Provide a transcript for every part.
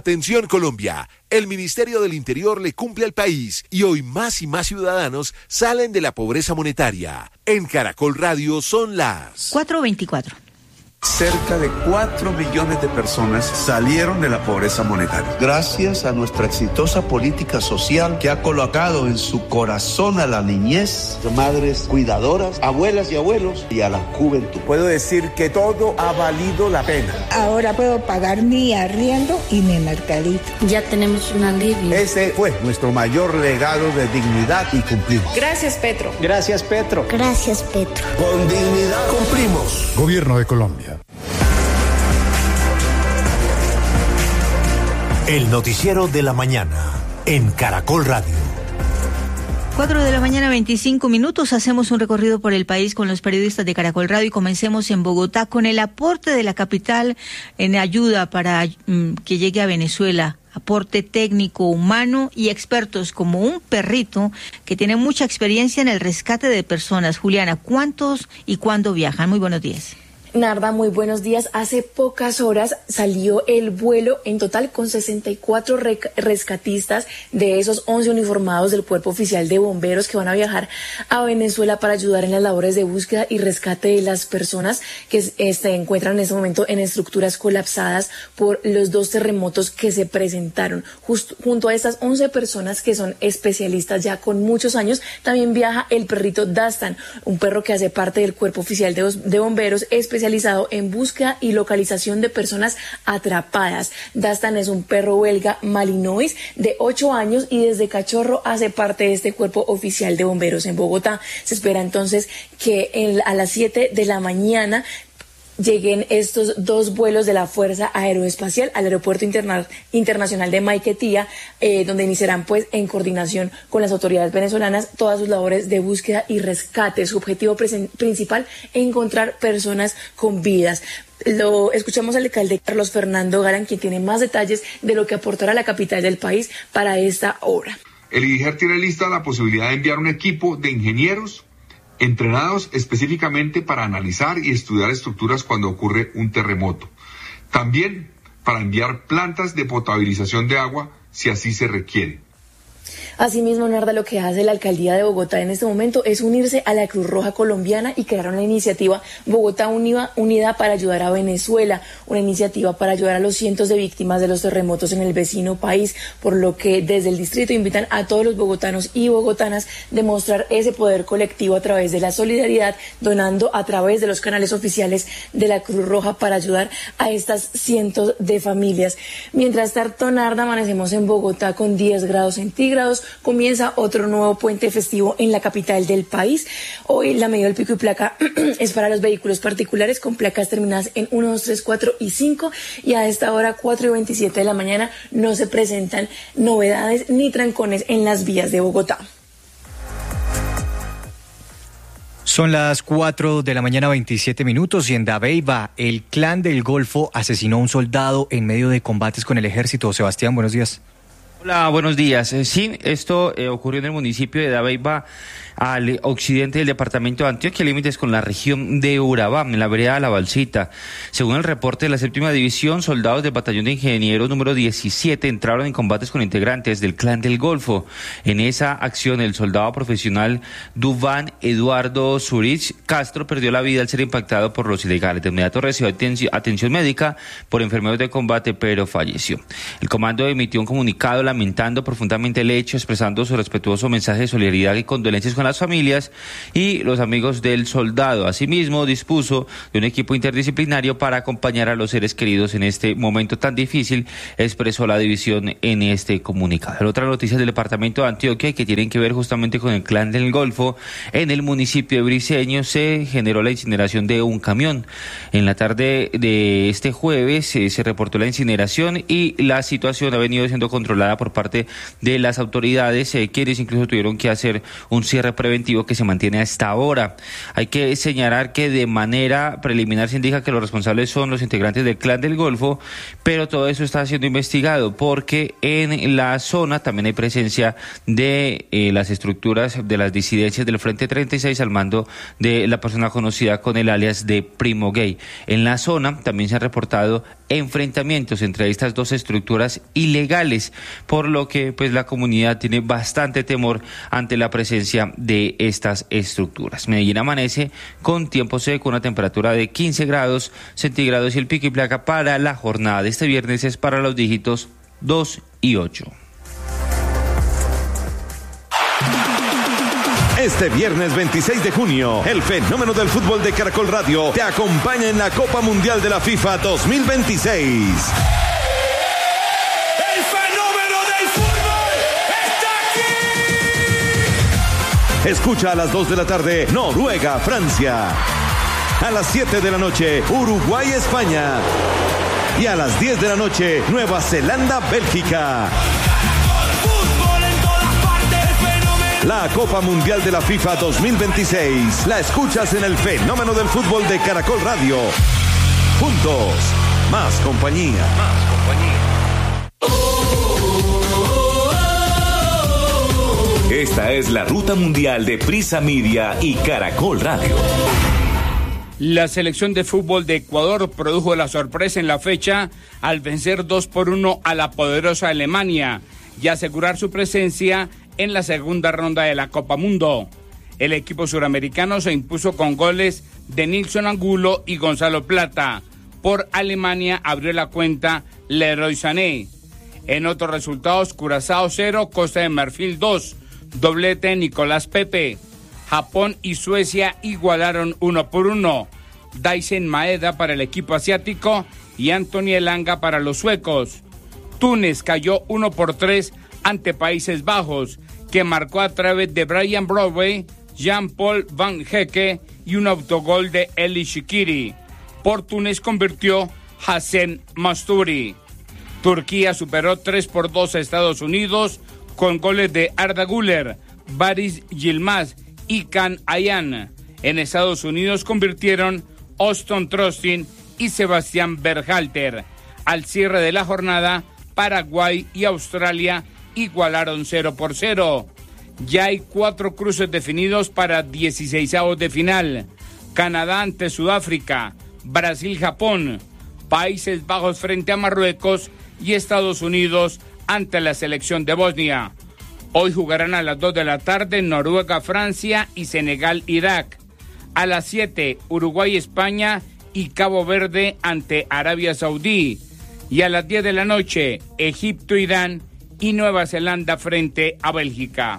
Atención Colombia, el Ministerio del Interior le cumple al país y hoy más y más ciudadanos salen de la pobreza monetaria. En Caracol Radio son las 4:24. Cerca de 4 millones de personas salieron de la pobreza monetaria. Gracias a nuestra exitosa política social que ha colocado en su corazón a la niñez, madres cuidadoras, abuelas y abuelos y a la juventud. Puedo decir que todo ha valido la pena. Ahora puedo pagar mi arriendo y mi mercadito. Ya tenemos un alivio. Ese fue nuestro mayor legado de dignidad y cumplimos. Gracias, Petro. Gracias, Petro. Gracias, Petro. Con dignidad cumplimos. Gobierno de Colombia. El noticiero de la mañana en Caracol Radio. 4:25 a.m. Hacemos un recorrido por el país con los periodistas de Caracol Radio y comencemos en Bogotá con el aporte de la capital en ayuda para que llegue a Venezuela. Aporte técnico, humano y expertos como un perrito que tiene mucha experiencia en el rescate de personas. Juliana, ¿cuántos y cuándo viajan? Muy buenos días. Narda, muy buenos días. Hace pocas horas salió el vuelo en total con 64 rescatistas de esos 11 uniformados del Cuerpo Oficial de Bomberos que van a viajar a Venezuela para ayudar en las labores de búsqueda y rescate de las personas que se encuentran en este momento en estructuras colapsadas por los 2 terremotos que se presentaron. Junto a estas 11 personas que son especialistas ya con muchos años, también viaja el perrito Dastan, un perro que hace parte del Cuerpo Oficial de Bomberos, especializado en búsqueda y localización de personas atrapadas. Dastan es un perro belga Malinois de 8 años y desde cachorro hace parte de este Cuerpo Oficial de Bomberos en Bogotá. Se espera entonces que a las 7 de la mañana lleguen estos 2 vuelos de la Fuerza Aeroespacial al Aeropuerto Internacional de Maiquetía, donde iniciarán pues en coordinación con las autoridades venezolanas todas sus labores de búsqueda y rescate. Su objetivo principal es encontrar personas con vidas. Lo escuchamos al alcalde Carlos Fernando Galán, quien tiene más detalles de lo que aportará la capital del país para esta obra. El IDIGER tiene lista la posibilidad de enviar un equipo de ingenieros entrenados específicamente para analizar y estudiar estructuras cuando ocurre un terremoto. También para enviar plantas de potabilización de agua si así se requiere. Asimismo, Narda, lo que hace la Alcaldía de Bogotá en este momento es unirse a la Cruz Roja Colombiana y crear una iniciativa Bogotá Unida para ayudar a Venezuela, una iniciativa para ayudar a los cientos de víctimas de los terremotos en el vecino país, por lo que desde el distrito invitan a todos los bogotanos y bogotanas a demostrar ese poder colectivo a través de la solidaridad, donando a través de los canales oficiales de la Cruz Roja para ayudar a estas cientos de familias. Mientras tanto, Narda, amanecemos en Bogotá con 10 grados centígrados. Comienza otro nuevo puente festivo en la capital del país. Hoy la medida del pico y placa es para los vehículos particulares con placas terminadas en 1, 2, 3, 4 y 5, y a esta hora 4:27 de la mañana no se presentan novedades ni trancones en las vías de Bogotá. Son las 4:27 a.m. y en Dabeiba, el Clan del Golfo asesinó a un soldado en medio de combates con el ejército. Sebastián, buenos días. Hola, buenos días. Sí, esto ocurrió en el municipio de Dabeiba, al occidente del departamento de Antioquia, límites con la región de Urabá, en la vereda La Balsita. Según el reporte de la 7ª División, soldados del Batallón de Ingenieros número 17 entraron en combates con integrantes del Clan del Golfo. En esa acción, el soldado profesional Duván Eduardo Zurich Castro perdió la vida al ser impactado por los ilegales. De inmediato recibió atención médica por enfermedades de combate, pero falleció. El comando emitió un comunicado lamentando profundamente el hecho, expresando su respetuoso mensaje de solidaridad y condolencias con las familias y los amigos del soldado. Asimismo, dispuso de un equipo interdisciplinario para acompañar a los seres queridos en este momento tan difícil, expresó la división en este comunicado. En otras noticias del departamento de Antioquia que tienen que ver justamente con el Clan del Golfo, en el municipio de Briceño se generó la incineración de un camión. En la tarde de este jueves se reportó la incineración y la situación ha venido siendo controlada por parte de las autoridades, quienes incluso tuvieron que hacer un cierre preventivo que se mantiene hasta ahora. Hay que señalar que de manera preliminar se indica que los responsables son los integrantes del Clan del Golfo, pero todo eso está siendo investigado porque en la zona también hay presencia de las estructuras de las disidencias del Frente 36 al mando de la persona conocida con el alias de Primo Gay. En la zona también se han reportado enfrentamientos entre estas dos estructuras ilegales, por lo que pues la comunidad tiene bastante temor ante la presencia de estas estructuras. Medellín amanece con tiempo seco, una temperatura de 15 grados centígrados y el pico y placa para la jornada de este viernes es para los dígitos 2 y 8. Este viernes 26 de junio, el fenómeno del fútbol de Caracol Radio te acompaña en la Copa Mundial de la FIFA 2026. ¡El fenómeno del fútbol está aquí! Escucha a las 2 de la tarde, Noruega, Francia. A las 7 de la noche, Uruguay, España. Y a las 10 de la noche, Nueva Zelanda, Bélgica. La Copa Mundial de la FIFA 2026 la escuchas en el fenómeno del fútbol de Caracol Radio. Juntos, más compañía. Esta es la ruta mundial de Prisa Media y Caracol Radio. La selección de fútbol de Ecuador produjo la sorpresa en la fecha al vencer 2-1 a la poderosa Alemania y asegurar su presencia en la segunda ronda de la Copa Mundo. El equipo suramericano se impuso con goles de Nilson Angulo y Gonzalo Plata. Por Alemania abrió la cuenta Leroy Sané. En otros resultados, Curazao 0, Costa de Marfil 2, doblete Nicolás Pepe. Japón y Suecia igualaron 1-1. Daisen Maeda para el equipo asiático y Anthony Elanga para los suecos. Túnez cayó 1-3 ante Países Bajos, que marcó a través de Brian Broadway, Jean-Paul Van Hecke y un autogol de Eli Shikiri. Por Túnez convirtió Hassen Masturi. Turquía superó 3-2 a Estados Unidos con goles de Arda Güler, Baris Yilmaz y Can Ayhan. En Estados Unidos convirtieron Austin Trostin y Sebastián Berhalter. Al cierre de la jornada, Paraguay y Australia igualaron 0-0. Ya hay 4 cruces definidos para 16avos de final. Canadá ante Sudáfrica, Brasil-Japón, Países Bajos frente a Marruecos y Estados Unidos ante la selección de Bosnia. Hoy jugarán a las 2 de la tarde Noruega-Francia y Senegal-Irak. A las 7, Uruguay-España y Cabo Verde ante Arabia Saudí. Y a las 10 de la noche, Egipto-Irán y Nueva Zelanda frente a Bélgica.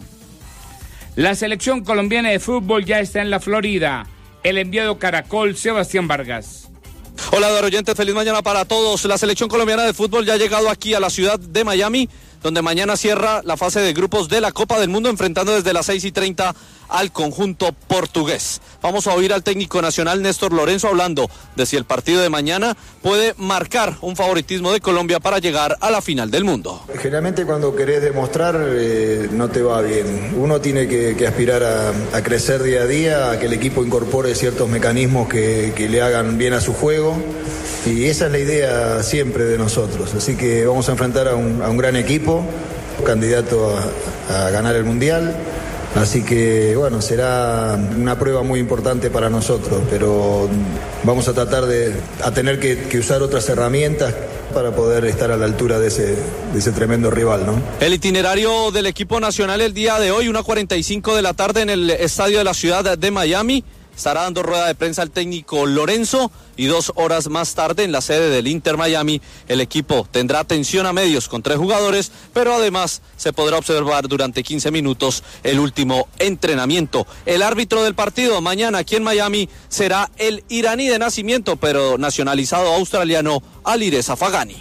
La selección colombiana de fútbol ya está en la Florida. El enviado Caracol, Sebastián Vargas. Hola, Eduardo Oyentes, feliz mañana para todos. La selección colombiana de fútbol ya ha llegado aquí a la ciudad de Miami, donde mañana cierra la fase de grupos de la Copa del Mundo, enfrentando desde las 6:30 al conjunto portugués. Vamos a oír al técnico nacional Néstor Lorenzo hablando de si el partido de mañana puede marcar un favoritismo de Colombia para llegar a la final del mundo. Generalmente cuando querés demostrar no te va bien. Uno tiene que aspirar a crecer día a día, a que el equipo incorpore ciertos mecanismos que le hagan bien a su juego. Y esa es la idea siempre de nosotros. Así que vamos a enfrentar a un gran equipo, candidato a ganar el Mundial. Así que, bueno, será una prueba muy importante para nosotros, pero vamos a tratar de tener que usar otras herramientas para poder estar a la altura de ese tremendo rival, ¿no? El itinerario del equipo nacional el día de hoy, 1:45 de la tarde en el estadio de la ciudad de Miami. Estará dando rueda de prensa el técnico Lorenzo y 2 horas más tarde en la sede del Inter Miami el equipo tendrá atención a medios con 3 jugadores, pero además se podrá observar durante 15 minutos el último entrenamiento. El árbitro del partido mañana aquí en Miami será el iraní de nacimiento, pero nacionalizado australiano, Alireza Fagani.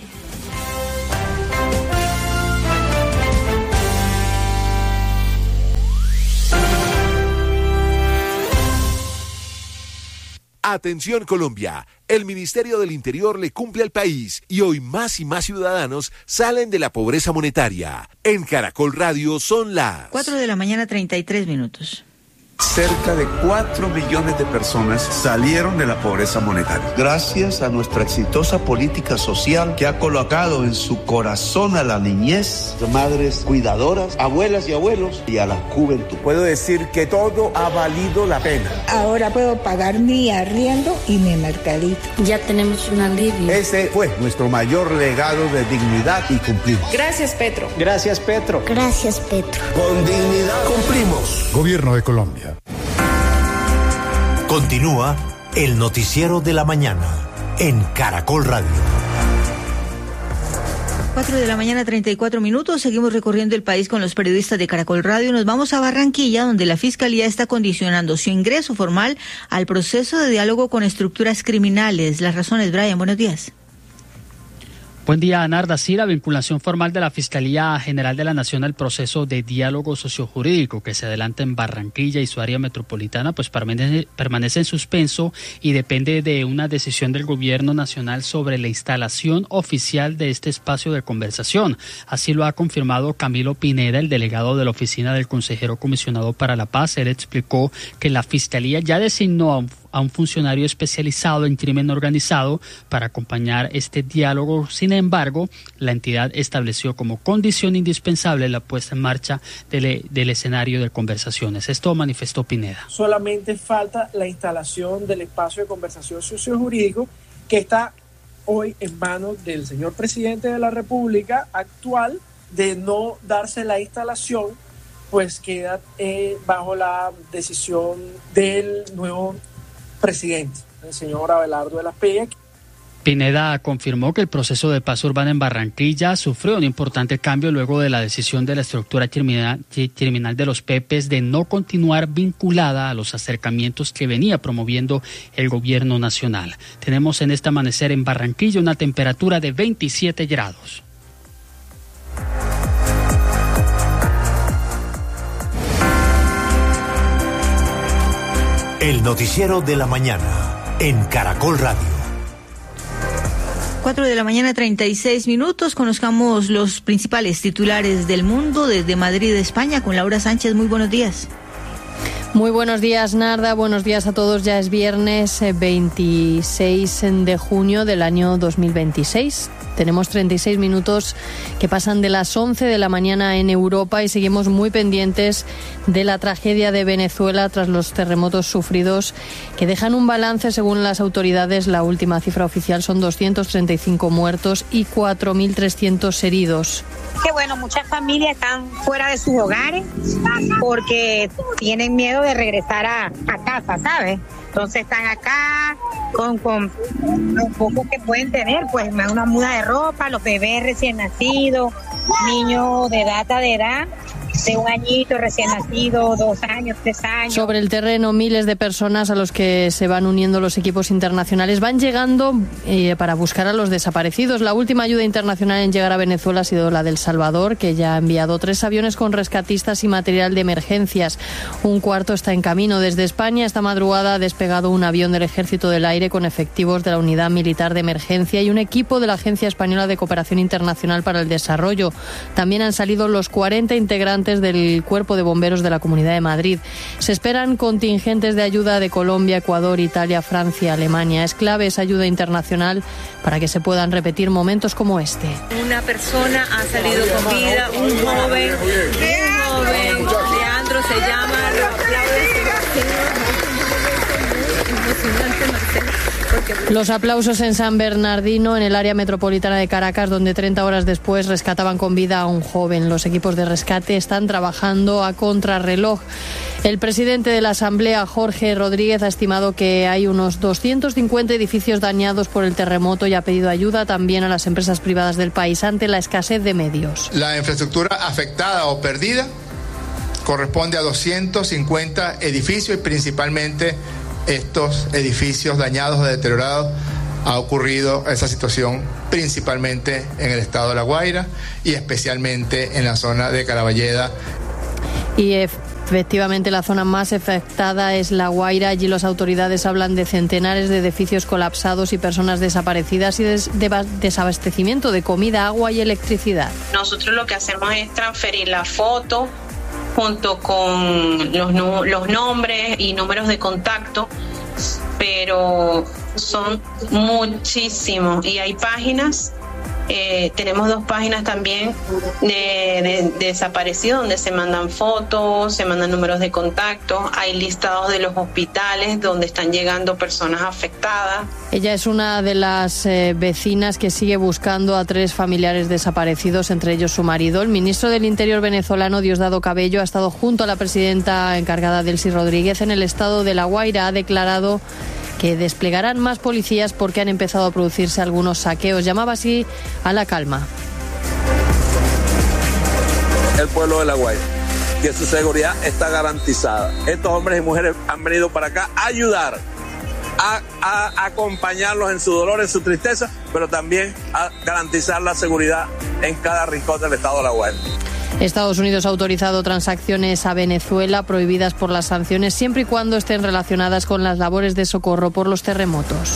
Atención Colombia, el Ministerio del Interior le cumple al país y hoy más y más ciudadanos salen de la pobreza monetaria. En Caracol Radio son las 4:33 a.m. Cerca de 4 millones de personas salieron de la pobreza monetaria. Gracias a nuestra exitosa política social que ha colocado en su corazón a la niñez, madres cuidadoras, abuelas y abuelos y a la juventud. Puedo decir que todo ha valido la pena. Ahora puedo pagar mi arriendo y mi mercadito. Ya tenemos un alivio. Ese fue nuestro mayor legado de dignidad y cumplimos. Gracias, Petro. Gracias, Petro. Gracias, Petro. Con dignidad cumplimos. Gobierno de Colombia. Continúa el noticiero de la mañana en Caracol Radio. 4 de la mañana, 34 minutos. Seguimos recorriendo el país con los periodistas de Caracol Radio. Nos vamos a Barranquilla, donde la Fiscalía está condicionando su ingreso formal al proceso de diálogo con estructuras criminales. Las razones, Brian, buenos días. Buen día, Narda. Sí, la vinculación formal de la Fiscalía General de la Nación al proceso de diálogo sociojurídico que se adelanta en Barranquilla y su área metropolitana, pues permanece en suspenso y depende de una decisión del Gobierno Nacional sobre la instalación oficial de este espacio de conversación. Así lo ha confirmado Camilo Pineda, el delegado de la Oficina del Consejero Comisionado para la Paz. Él explicó que la Fiscalía ya designó a un funcionario especializado en crimen organizado para acompañar este diálogo. Sin embargo, la entidad estableció como condición indispensable la puesta en marcha del escenario de conversaciones. Esto manifestó Pineda. Solamente falta la instalación del espacio de conversación sociojurídico que está hoy en manos del señor presidente de la República actual. De no darse la instalación, pues queda bajo la decisión del nuevo presidente, el señor Abelardo de la Peña. Pineda confirmó que el proceso de paz urbana en Barranquilla sufrió un importante cambio luego de la decisión de la estructura criminal de los Pepes de no continuar vinculada a los acercamientos que venía promoviendo el gobierno nacional. Tenemos en este amanecer en Barranquilla una temperatura de 27 grados. El noticiero de la mañana en Caracol Radio. 4 de la mañana, 36 minutos. Conozcamos los principales titulares del mundo desde Madrid, España, con Laura Sánchez. Muy buenos días. Muy buenos días, Narda. Buenos días a todos. Ya es viernes 26 de junio del año 2026. Tenemos 36 minutos que pasan de las 11 de la mañana en Europa y seguimos muy pendientes de la tragedia de Venezuela tras los terremotos sufridos que dejan un balance, según las autoridades. La última cifra oficial son 235 muertos y 4.300 heridos. Que bueno, muchas familias están fuera de sus hogares porque tienen miedo de regresar a casa, ¿sabes? Entonces están acá con lo poco que pueden tener, pues una muda de ropa, los bebés recién nacidos, niños de edad, de 1 añito recién nacido, 2 años, 3 años. Sobre el terreno, miles de personas a los que se van uniendo los equipos internacionales van llegando para buscar a los desaparecidos. La última ayuda internacional en llegar a Venezuela ha sido la de El Salvador, que ya ha enviado 3 aviones con rescatistas y material de emergencias. Un cuarto está en camino. Desde España, esta madrugada ha despegado un avión del Ejército del Aire con efectivos de la Unidad Militar de Emergencia y un equipo de la Agencia Española de Cooperación Internacional para el Desarrollo. También han salido los 40 integrantes del Cuerpo de Bomberos de la Comunidad de Madrid. Se esperan contingentes de ayuda de Colombia, Ecuador, Italia, Francia, Alemania. Es clave esa ayuda internacional para que se puedan repetir momentos como este. Una persona ha salido con vida, un joven, Leandro se llama, lo emocionante, Marcelo. Los aplausos en San Bernardino, en el área metropolitana de Caracas, donde 30 horas después rescataban con vida a un joven. Los equipos de rescate están trabajando a contrarreloj. El presidente de la Asamblea, Jorge Rodríguez, ha estimado que hay unos 250 edificios dañados por el terremoto y ha pedido ayuda también a las empresas privadas del país ante la escasez de medios. La infraestructura afectada o perdida corresponde a 250 edificios y principalmente estos edificios dañados o deteriorados. Ha ocurrido esa situación principalmente en el estado de La Guaira y especialmente en la zona de Caraballeda. Y efectivamente la zona más afectada es La Guaira. Allí las autoridades hablan de centenares de edificios colapsados y personas desaparecidas y de desabastecimiento de comida, agua y electricidad. Nosotros lo que hacemos es transferir la foto junto con los nombres y números de contacto, pero son muchísimos y hay páginas. Tenemos 2 páginas también de desaparecidos donde se mandan fotos, se mandan números de contacto, hay listados de los hospitales donde están llegando personas afectadas. Ella es una de las vecinas que sigue buscando a 3 familiares desaparecidos, entre ellos su marido. El ministro del Interior venezolano, Diosdado Cabello, ha estado junto a la presidenta encargada, Delcy Rodríguez, en el estado de La Guaira. Ha declarado que desplegarán más policías porque han empezado a producirse algunos saqueos. Llamaba así a la calma. El pueblo de La Guaira, que su seguridad está garantizada. Estos hombres y mujeres han venido para acá a ayudar, a acompañarlos en su dolor, en su tristeza, pero también a garantizar la seguridad en cada rincón del estado de La Guaira. Estados Unidos ha autorizado transacciones a Venezuela prohibidas por las sanciones siempre y cuando estén relacionadas con las labores de socorro por los terremotos.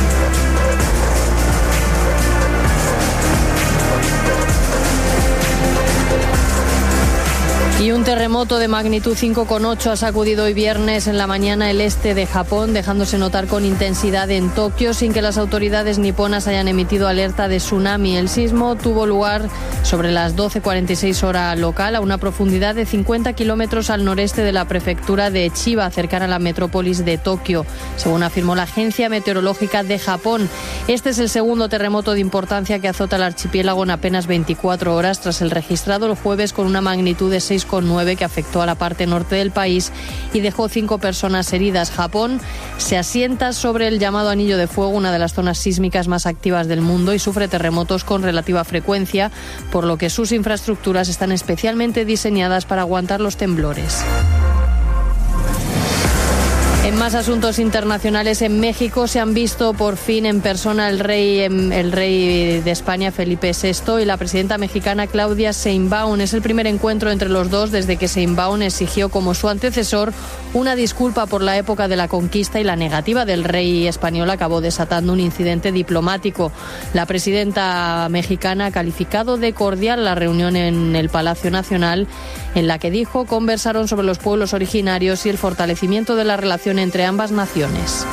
Y un terremoto de magnitud 5,8 ha sacudido hoy viernes en la mañana el este de Japón, dejándose notar con intensidad en Tokio sin que las autoridades niponas hayan emitido alerta de tsunami. El sismo tuvo lugar sobre las 12:46 hora local a una profundidad de 50 kilómetros al noreste de la prefectura de Chiba, cercana a la metrópolis de Tokio, según afirmó la Agencia Meteorológica de Japón. Este es el segundo terremoto de importancia que azota el archipiélago en apenas 24 horas, tras el registrado el jueves con una magnitud de 6,9 que afectó a la parte norte del país y dejó 5 personas heridas. Japón se asienta sobre el llamado Anillo de Fuego, una de las zonas sísmicas más activas del mundo, y sufre terremotos con relativa frecuencia, por lo que sus infraestructuras están especialmente diseñadas para aguantar los temblores. En más asuntos internacionales, en México se han visto por fin en persona el rey de España, Felipe VI, y la presidenta mexicana, Claudia Sheinbaum. Es el primer encuentro entre los dos desde que Sheinbaum exigió, como su antecesor, una disculpa por la época de la conquista, y la negativa del rey español acabó desatando un incidente diplomático. La presidenta mexicana ha calificado de cordial la reunión en el Palacio Nacional, en la que dijo conversaron sobre los pueblos originarios y el fortalecimiento de la relación entre ambas naciones.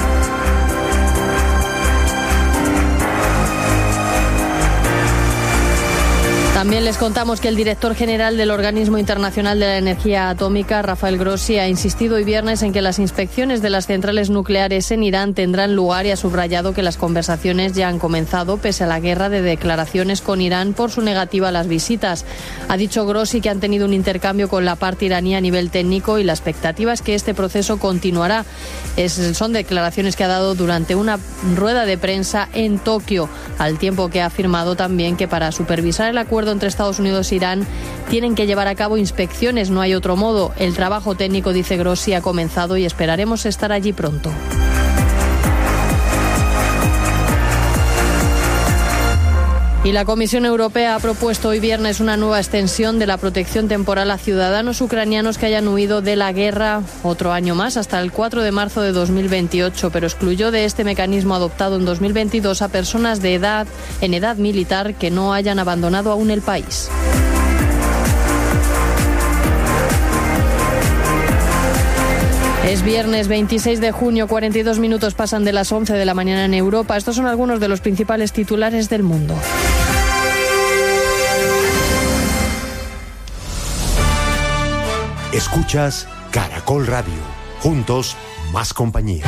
También les contamos que el director general del Organismo Internacional de la Energía Atómica, Rafael Grossi, ha insistido hoy viernes en que las inspecciones de las centrales nucleares en Irán tendrán lugar y ha subrayado que las conversaciones ya han comenzado pese a la guerra de declaraciones con Irán por su negativa a las visitas. Ha dicho Grossi que han tenido un intercambio con la parte iraní a nivel técnico y la expectativa es que este proceso continuará. Son declaraciones que ha dado durante una rueda de prensa en Tokio, al tiempo que ha afirmado también que para supervisar el acuerdo entre Estados Unidos e Irán tienen que llevar a cabo inspecciones, no hay otro modo. El trabajo técnico, dice Grossi, ha comenzado y esperaremos estar allí pronto. Y la Comisión Europea ha propuesto hoy viernes una nueva extensión de la protección temporal a ciudadanos ucranianos que hayan huido de la guerra otro año más, hasta el 4 de marzo de 2028, pero excluyó de este mecanismo adoptado en 2022 a personas en edad militar que no hayan abandonado aún el país. Es viernes 26 de junio, 42 minutos pasan de las 11 de la mañana en Europa. Estos son algunos de los principales titulares del mundo. Escuchas Caracol Radio. Juntos, más compañía.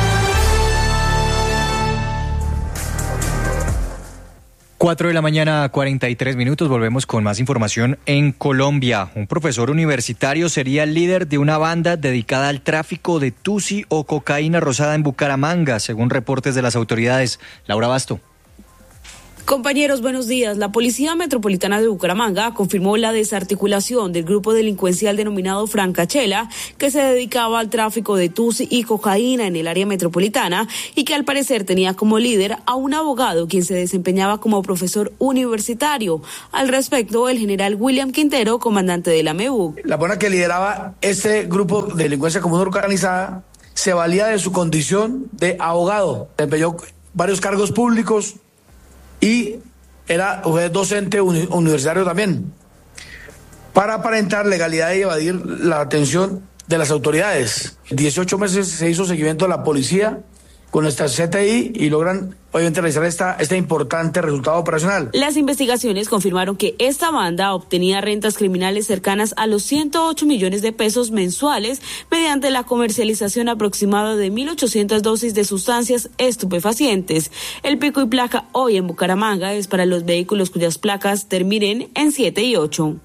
4 de la mañana, 43 minutos. Volvemos con más información en Colombia. Un profesor universitario sería el líder de una banda dedicada al tráfico de tusi o cocaína rosada en Bucaramanga, según reportes de las autoridades. Laura Basto. Compañeros, buenos días. La Policía Metropolitana de Bucaramanga confirmó la desarticulación del grupo delincuencial denominado Francachela, que se dedicaba al tráfico de tusi y cocaína en el área metropolitana y que al parecer tenía como líder a un abogado quien se desempeñaba como profesor universitario. Al respecto, el general William Quintero, comandante de la MEBUC. La persona que lideraba ese grupo de delincuencia común organizada se valía de su condición de abogado. Desempeñó varios cargos públicos y era docente universitario también. para aparentar legalidad y evadir la atención de las autoridades. 18 meses se hizo seguimiento de la policía con nuestra CTI y logran obviamente realizar este importante resultado operacional. Las investigaciones confirmaron que esta banda obtenía rentas criminales cercanas a los 108 millones de pesos mensuales mediante la comercialización aproximada de 1.800 dosis de sustancias estupefacientes. El pico y placa hoy en Bucaramanga es para los vehículos cuyas placas terminen en 7 y 8.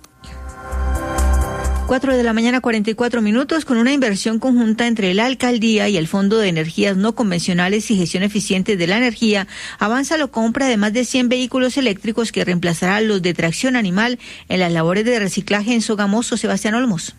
4 de la mañana, 44 minutos, con una inversión conjunta entre la Alcaldía y el Fondo de Energías No Convencionales y Gestión Eficiente de la Energía, avanza la compra de más de 100 vehículos eléctricos que reemplazarán los de tracción animal en las labores de reciclaje en Sogamoso. Sebastián Olmos.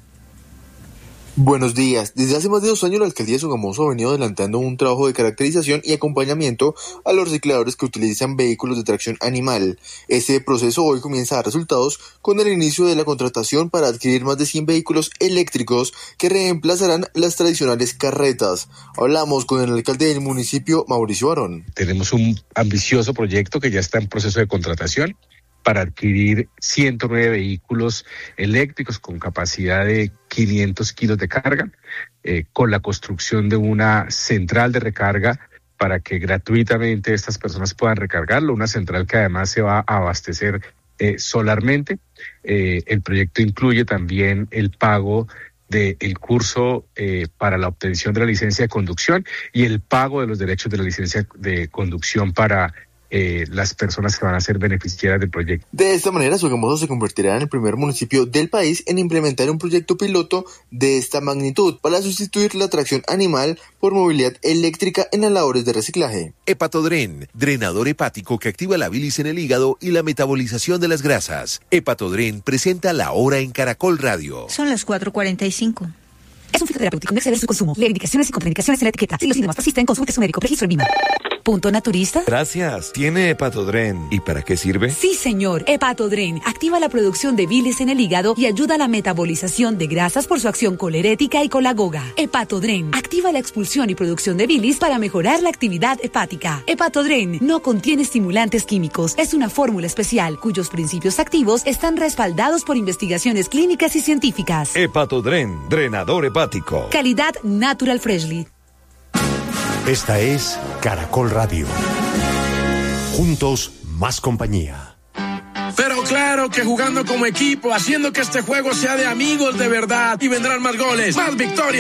Buenos días. Desde hace más de 2 años la Alcaldía de Sogamoso ha venido adelantando un trabajo de caracterización y acompañamiento a los recicladores que utilizan vehículos de tracción animal. Este proceso hoy comienza a dar resultados con el inicio de la contratación para adquirir más de 100 vehículos eléctricos que reemplazarán las tradicionales carretas. Hablamos con el alcalde del municipio, Mauricio Barón. Tenemos un ambicioso proyecto que ya está en proceso de contratación para adquirir 109 vehículos eléctricos con capacidad de 500 kilos de carga, con la construcción de una central de recarga para que gratuitamente estas personas puedan recargarlo, una central que además se va a abastecer solarmente. El proyecto incluye también el pago del curso para la obtención de la licencia de conducción y el pago de los derechos de la licencia de conducción para las personas que van a ser beneficiarias del proyecto. De esta manera, Sogamoso se convertirá en el primer municipio del país en implementar un proyecto piloto de esta magnitud para sustituir la tracción animal por movilidad eléctrica en las labores de reciclaje. Hepatodren, drenador hepático que activa la bilis en el hígado y la metabolización de las grasas. Hepatodren presenta La Hora en Caracol Radio. Son las 4:45. Es un fitoterapéutico, no exceder su consumo. Lee indicaciones y contraindicaciones en la etiqueta. Si los síntomas persisten, consulte a su médico. Registro en Lima. ¿Punto naturista? Gracias. ¿Tiene Hepatodren? ¿Y para qué sirve? Sí, señor. Hepatodren activa la producción de bilis en el hígado y ayuda a la metabolización de grasas por su acción colerética y colagoga. Hepatodren activa la expulsión y producción de bilis para mejorar la actividad hepática. Hepatodren no contiene estimulantes químicos. Es una fórmula especial cuyos principios activos están respaldados por investigaciones clínicas y científicas. Hepatodren, drenador hepático. Calidad Natural Freshly. Esta es Caracol Radio. Juntos, más compañía. Pero claro que jugando como equipo, haciendo que este juego sea de amigos de verdad y vendrán más goles, más victorias.